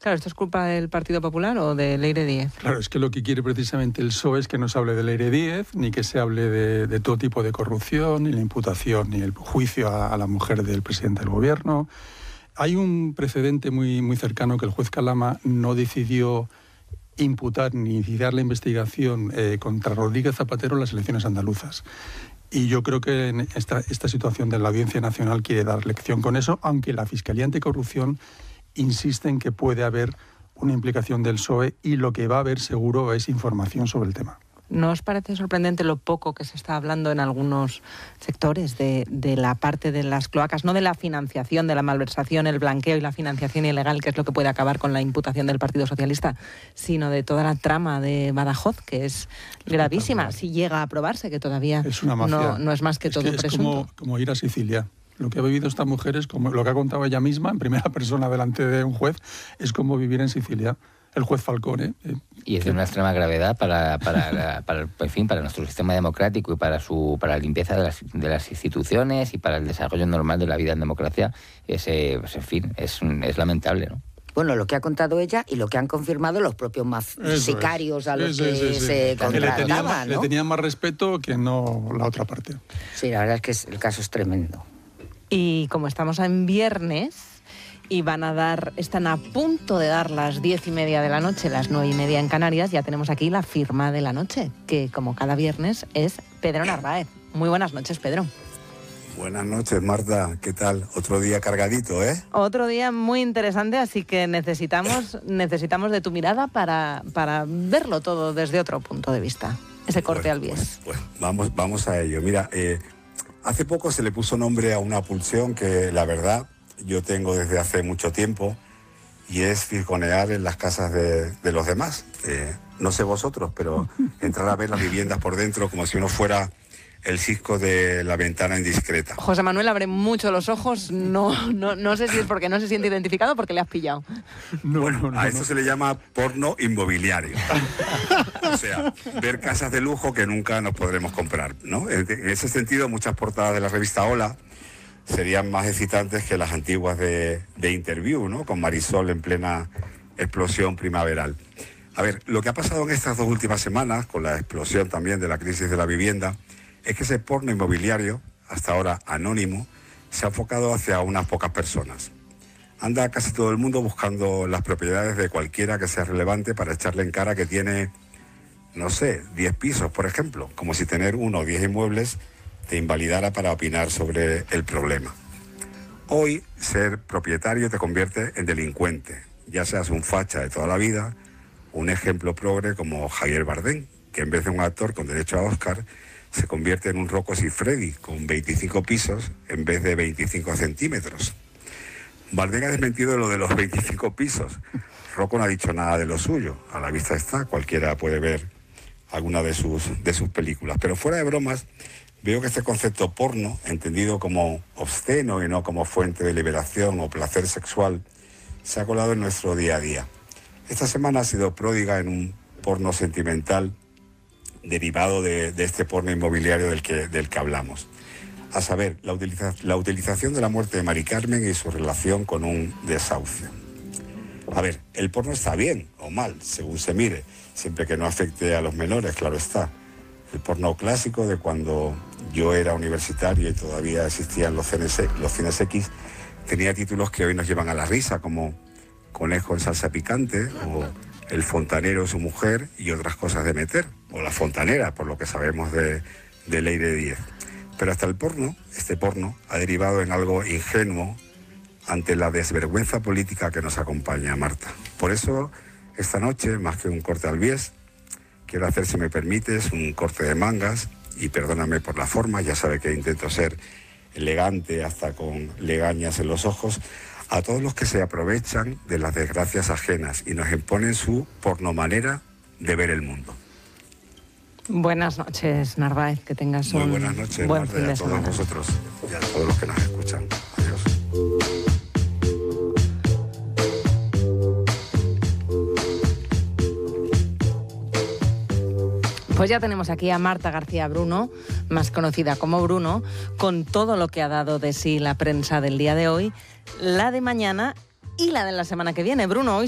Claro, ¿esto es culpa del Partido Popular o de Leire Díez? Claro, es que lo que quiere precisamente el PSOE es que no se hable de Leire Díez, ni que se hable de todo tipo de corrupción, ni la imputación, ni el juicio a la mujer del presidente del gobierno. Hay un precedente muy cercano que el juez Calama no decidió imputar ni iniciar la investigación contra Rodríguez Zapatero en las elecciones andaluzas. Y yo creo que en esta situación de la Audiencia Nacional quiere dar lección con eso, aunque la Fiscalía Anticorrupción insiste en que puede haber una implicación del PSOE y lo que va a haber seguro es información sobre el tema. ¿No os parece sorprendente lo poco que se está hablando en algunos sectores de la parte de las cloacas, no de la financiación, de la malversación, el blanqueo y la financiación ilegal, que es lo que puede acabar con la imputación del Partido Socialista, sino de toda la trama de Badajoz, que es gravísima, si llega a aprobarse, que todavía es una mafia. No es más que todo presunto? Es como ir a Sicilia. Lo que ha vivido esta mujer es como lo que ha contado ella misma en primera persona delante de un juez, es como vivir en Sicilia. El juez Falcone. Y es de una extrema gravedad para nuestro sistema democrático y para la limpieza de las instituciones y para el desarrollo normal de la vida en democracia. Es lamentable, ¿no? Bueno, lo que ha contado ella y lo que han confirmado los propios sicarios a los que se contrataban, ¿no? Le tenían más respeto que no la otra parte. Sí, la verdad es que el caso es tremendo. Y como estamos en viernes y están a punto de dar las 10:30 de la noche, las 9:30 en Canarias, ya tenemos aquí la firma de la noche, que como cada viernes es Pedro Narváez. Muy buenas noches, Pedro. Buenas noches, Marta. ¿Qué tal? Otro día cargadito, ¿eh? Otro día muy interesante, así que necesitamos de tu mirada para verlo todo desde otro punto de vista. Ese corte al bies. Pues vamos a ello. Mira, hace poco se le puso nombre a una pulsión que, la verdad, yo tengo desde hace mucho tiempo, y es fisgonear en las casas de los demás. No sé vosotros, pero entrar a ver las viviendas por dentro como si uno fuera el cisco de la ventana indiscreta. José Manuel abre mucho los ojos, no sé si es porque no se siente identificado o porque le has pillado. A eso se le llama porno inmobiliario. O sea, ver casas de lujo que nunca nos podremos comprar, ¿no? En ese sentido, muchas portadas de la revista Hola serían más excitantes que las antiguas de Interview, ¿no? Con Marisol en plena explosión primaveral. A ver, lo que ha pasado en estas 2 últimas semanas, con la explosión también de la crisis de la vivienda, es que ese porno inmobiliario, hasta ahora anónimo, se ha enfocado hacia unas pocas personas. Anda casi todo el mundo buscando las propiedades de cualquiera que sea relevante para echarle en cara que tiene, no sé, 10 pisos, por ejemplo, como si tener 1 o 10 inmuebles te invalidara para opinar sobre el problema. Hoy, ser propietario te convierte en delincuente, ya seas un facha de toda la vida, un ejemplo progre como Javier Bardem, que en vez de un actor con derecho a Oscar, se convierte en un Rocco Siffredi con 25 pisos en vez de 25 centímetros. Bardem ha desmentido lo de los 25 pisos. Rocco no ha dicho nada de lo suyo. A la vista está, cualquiera puede ver alguna de sus películas. Pero fuera de bromas, veo que este concepto porno, entendido como obsceno y no como fuente de liberación o placer sexual, se ha colado en nuestro día a día. Esta semana ha sido pródiga en un porno sentimental derivado de este porno inmobiliario del que hablamos. A saber, la utilización de la muerte de Mari Carmen y su relación con un desahucio. A ver, el porno está bien o mal, según se mire, siempre que no afecte a los menores, claro está. El porno clásico de cuando yo era universitario y todavía existían los cines X, tenía títulos que hoy nos llevan a la risa, como Conejo en salsa picante, o El fontanero y su mujer, y otras cosas de meter, o La fontanera, por lo que sabemos de Leire Díez. Pero hasta el porno, este porno, ha derivado en algo ingenuo ante la desvergüenza política que nos acompaña, Marta. Por eso, esta noche, más que un corte al bies, quiero hacer, si me permites, un corte de mangas, y perdóname por la forma, ya sabe que intento ser elegante hasta con legañas en los ojos, a todos los que se aprovechan de las desgracias ajenas y nos imponen su pornomanera de ver el mundo. Buenas noches, Narváez, que tengas muy buenas noches, buen Marta, fin de a todos semana. vosotros y a todos los que nos escuchan. Adiós. Pues ya tenemos aquí a Marta García Bruno, más conocida como Bruno, con todo lo que ha dado de sí la prensa del día de hoy, la de mañana y la de la semana que viene. Bruno, hoy